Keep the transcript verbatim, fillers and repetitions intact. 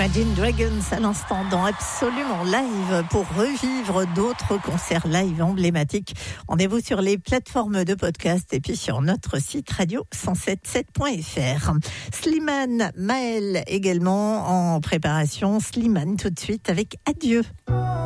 Imagine Dragons à l'instant dans Absolument Live pour revivre d'autres concerts live emblématiques. Rendez-vous sur les plateformes de podcast et puis sur notre site radio cent sept sept point f r. Slimane, Maël également en préparation. Slimane tout de suite avec Adieu.